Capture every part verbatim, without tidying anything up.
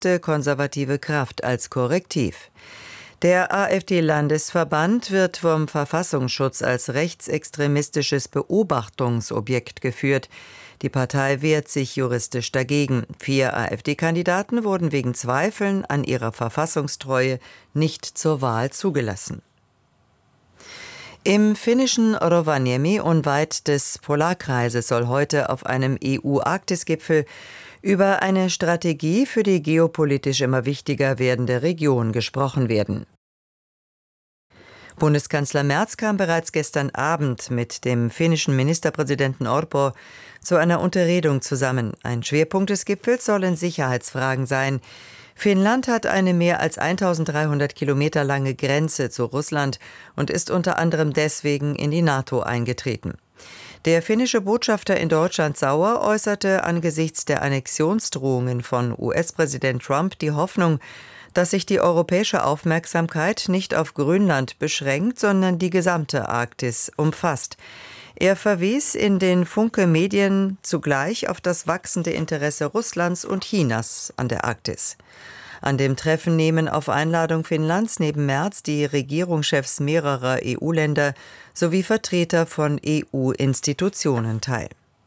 stärkste konservative Kraft als Korrektiv. Der AfD-Landesverband wird vom Verfassungsschutz als rechtsextremistisches Beobachtungsobjekt geführt. Die Partei wehrt sich juristisch dagegen. Vier AfD-Kandidaten wurden wegen Zweifeln an ihrer Verfassungstreue nicht zur Wahl zugelassen. Im finnischen Rovaniemi unweit des Polarkreises soll heute auf einem E U-Arktis-Gipfel über eine Strategie für die geopolitisch immer wichtiger werdende Region gesprochen werden. Bundeskanzler Merz kam bereits gestern Abend mit dem finnischen Ministerpräsidenten Orpo zu einer Unterredung zusammen. Ein Schwerpunkt des Gipfels sollen Sicherheitsfragen sein. Finnland hat eine mehr als eintausenddreihundert Kilometer lange Grenze zu Russland und ist unter anderem deswegen in die NATO eingetreten. Der finnische Botschafter in Deutschland Sauer äußerte angesichts der Annexionsdrohungen von U S-Präsident Trump die Hoffnung, dass sich die europäische Aufmerksamkeit nicht auf Grönland beschränkt, sondern die gesamte Arktis umfasst. Er verwies in den Funke-Medien zugleich auf das wachsende Interesse Russlands und Chinas an der Arktis. An dem Treffen nehmen auf Einladung Finnlands neben Merz die Regierungschefs mehrerer E U-Länder sowie Vertreter von E U-Institutionen teil.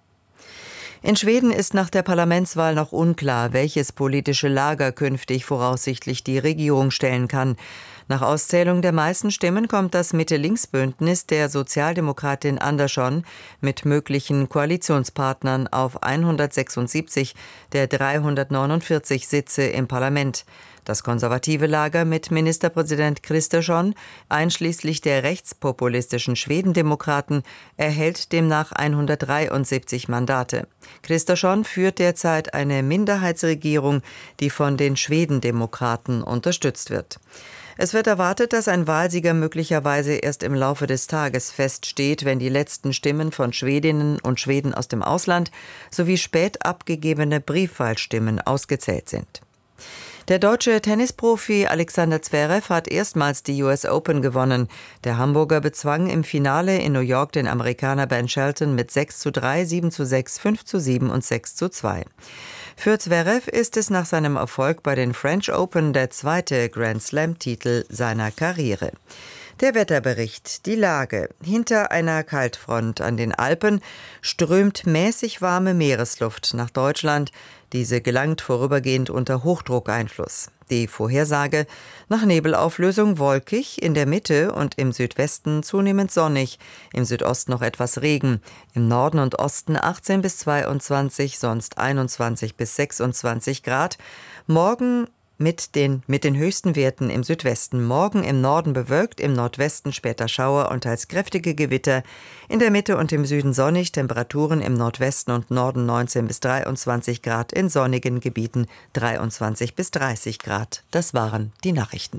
In Schweden ist nach der Parlamentswahl noch unklar, welches politische Lager künftig voraussichtlich die Regierung stellen kann. Nach Auszählung der meisten Stimmen kommt das Mitte-Links-Bündnis der Sozialdemokratin Andersson mit möglichen Koalitionspartnern auf hundertsechsundsiebzig der dreihundertneunundvierzig Sitze im Parlament. Das konservative Lager mit Ministerpräsident Kristersson, einschließlich der rechtspopulistischen Schwedendemokraten, erhält demnach hundertdreiundsiebzig Mandate. Kristersson führt derzeit eine Minderheitsregierung, die von den Schwedendemokraten unterstützt wird. Es wird erwartet, dass ein Wahlsieger möglicherweise erst im Laufe des Tages feststeht, wenn die letzten Stimmen von Schwedinnen und Schweden aus dem Ausland sowie spät abgegebene Briefwahlstimmen ausgezählt sind. Der deutsche Tennisprofi Alexander Zverev hat erstmals die U S Open gewonnen. Der Hamburger bezwang im Finale in New York den Amerikaner Ben Shelton mit sechs zu drei, sieben zu sechs, fünf zu sieben und sechs zu zwei. Für Zverev ist es nach seinem Erfolg bei den French Open der zweite Grand-Slam-Titel seiner Karriere. Der Wetterbericht. Die Lage. Hinter einer Kaltfront an den Alpen strömt mäßig warme Meeresluft nach Deutschland. Diese gelangt vorübergehend unter Hochdruckeinfluss. Die Vorhersage: nach Nebelauflösung wolkig, in der Mitte und im Südwesten zunehmend sonnig, im Südosten noch etwas Regen, im Norden und Osten achtzehn bis zweiundzwanzig, sonst einundzwanzig bis sechsundzwanzig Grad. Morgen mit den, mit den höchsten Werten im Südwesten. Morgen im Norden bewölkt, im Nordwesten später Schauer und teils kräftige Gewitter. In der Mitte und im Süden sonnig, Temperaturen im Nordwesten und Norden neunzehn bis dreiundzwanzig Grad, in sonnigen Gebieten dreiundzwanzig bis dreißig Grad. Das waren die Nachrichten.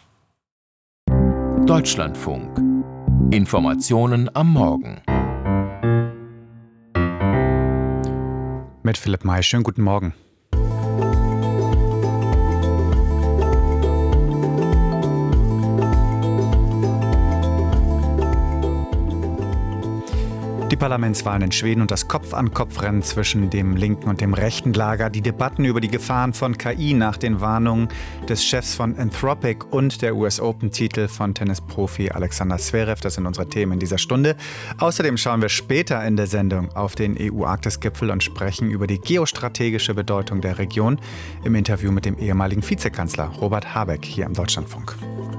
Deutschlandfunk. Informationen am Morgen. Mit Philipp May. Schönen guten Morgen. Die Parlamentswahlen in Schweden und das Kopf-an-Kopf-Rennen zwischen dem linken und dem rechten Lager, die Debatten über die Gefahren von K I nach den Warnungen des Chefs von Anthropic und der U S Open-Titel von Tennisprofi Alexander Zverev, das sind unsere Themen in dieser Stunde. Außerdem schauen wir später in der Sendung auf den E U-Arktis-Gipfel und sprechen über die geostrategische Bedeutung der Region im Interview mit dem ehemaligen Vizekanzler Robert Habeck hier im Deutschlandfunk.